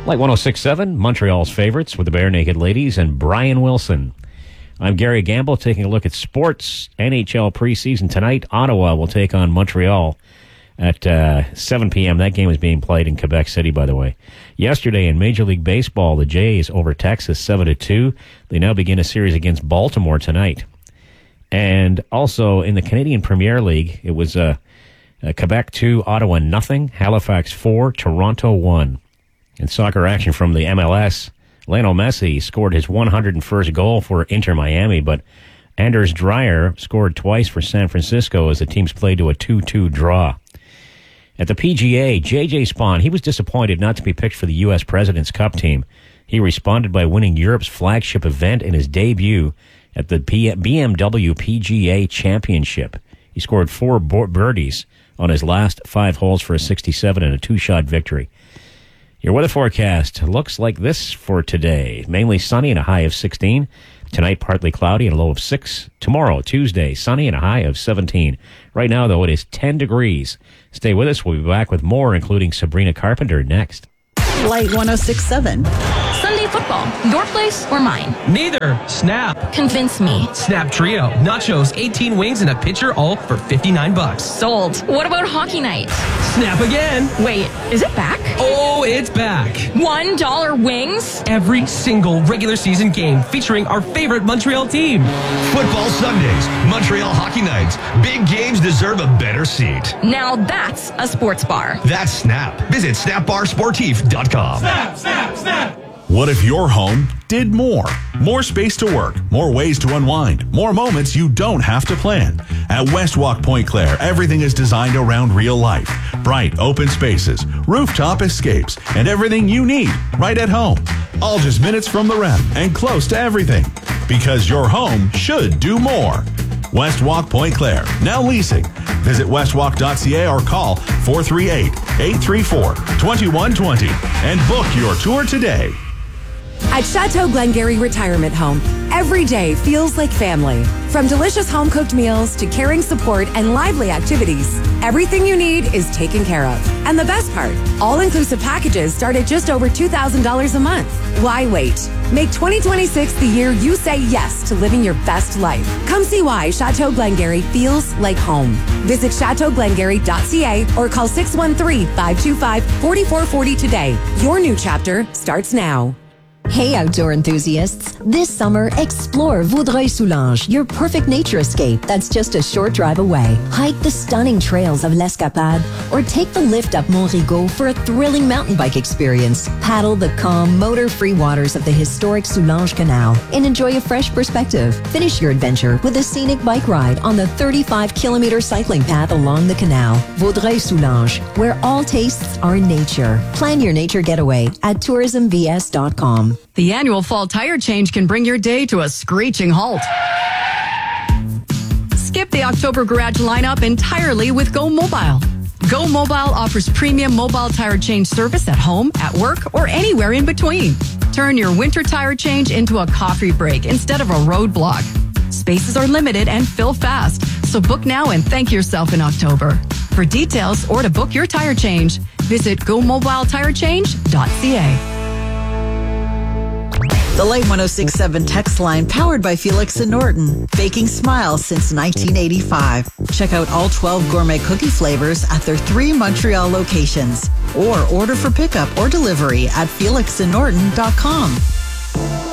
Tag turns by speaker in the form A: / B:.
A: Like 106.7, Montreal's favorites with the Bare Naked Ladies and Brian Wilson. I'm Gary Gamble taking a look at sports. NHL preseason tonight. Ottawa will take on Montreal at 7 p.m. That game is being played in Quebec City, by the way. Yesterday in Major League Baseball, the Jays over Texas 7-2. They now begin a series against Baltimore tonight. And also in the Canadian Premier League, it was Quebec 2, Ottawa nothing, Halifax 4, Toronto 1. In soccer action from the MLS, Lionel Messi scored his 101st goal for Inter Miami, but Anders Dreyer scored twice for San Francisco as the teams played to a 2-2 draw. At the PGA, J.J. Spaun, he was disappointed not to be picked for the U.S. President's Cup team. He responded by winning Europe's flagship event in his debut at the BMW PGA Championship. He scored 4 birdies on his last 5 holes for a 67 and a 2-shot victory. Your weather forecast looks like this for today. Mainly sunny and a high of 16. Tonight, partly cloudy and a low of 6. Tomorrow, Tuesday, sunny and a high of 17. Right now, though, it is 10 degrees. Stay with us. We'll be back with more, including Sabrina Carpenter, next.
B: Light 106.7.
C: Sunday football, your place or mine?
D: Neither. Snap.
C: Convince me.
D: Snap Trio. Nachos, 18 wings, and a pitcher, all for $59.
C: Sold. What about hockey night?
D: Snap again.
C: Wait, is it back?
D: Oh, it's back.
C: $1 wings?
D: Every single regular season game featuring our favorite Montreal team.
E: Football Sundays, Montreal Hockey Nights. Big games deserve a better seat.
C: Now that's a sports bar.
E: That's Snap. Visit snapbarsportif.com.
F: Snap, snap, snap.
G: What if your home did more? More space to work, more ways to unwind, more moments you don't have to plan. At Westwalk Point Claire, everything is designed around real life. Bright, open spaces, rooftop escapes, and everything you need right at home. All just minutes from the REM and close to everything. Because your home should do more. Westwalk Point Claire, now leasing. Visit westwalk.ca or call 438-834-2120 and book your tour today.
H: At Chateau Glengarry Retirement Home, every day feels like family. From delicious home-cooked meals to caring support and lively activities, everything you need is taken care of. And the best part, all-inclusive packages start at just over $2,000 a month. Why wait? Make 2026 the year you say yes to living your best life. Come see why Chateau Glengarry feels like home. Visit chateauglengarry.ca or call 613-525-4440 today. Your new chapter starts now.
I: Hey, outdoor enthusiasts. This summer, explore Vaudreuil-Soulanges, your perfect nature escape that's just a short drive away. Hike the stunning trails of l'Escapade or take the lift up Mont Rigaud for a thrilling mountain bike experience. Paddle the calm, motor-free waters of the historic Soulanges Canal and enjoy a fresh perspective. Finish your adventure with a scenic bike ride on the 35-kilometer cycling path along the canal. Vaudreuil-Soulanges, where all tastes are nature. Plan your nature getaway at tourismvs.com.
J: The annual fall tire change can bring your day to a screeching halt. Skip the October garage lineup entirely with Go Mobile. Go Mobile offers premium mobile tire change service at home, at work, or anywhere in between. Turn your winter tire change into a coffee break instead of a roadblock. Spaces are limited and fill fast, so book now and thank yourself in October. For details or to book your tire change, visit GoMobileTireChange.ca.
B: The Light 106.7 text line powered by Felix and Norton. Baking smiles since 1985. Check out all 12 gourmet cookie flavors at their 3 Montreal locations. Or order for pickup or delivery at felixandnorton.com.